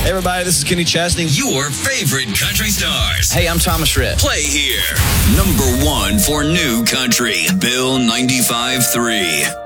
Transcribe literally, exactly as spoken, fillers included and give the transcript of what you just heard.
Hey, everybody, this is Kenny Chesney. Your favorite country stars. Hey, I'm Thomas Rhett. Play here. Number one for new country. Bill ninety-five three.